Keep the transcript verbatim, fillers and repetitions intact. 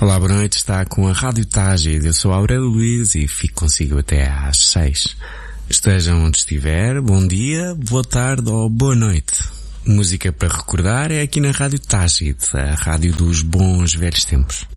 Olá, boa noite, está com a Rádio Tágide. Eu sou Aurélio Luís e fico consigo até às seis. Estejam onde estiver, bom dia, boa tarde ou boa noite. Música para recordar é aqui na Rádio Tágide, a rádio dos bons velhos tempos.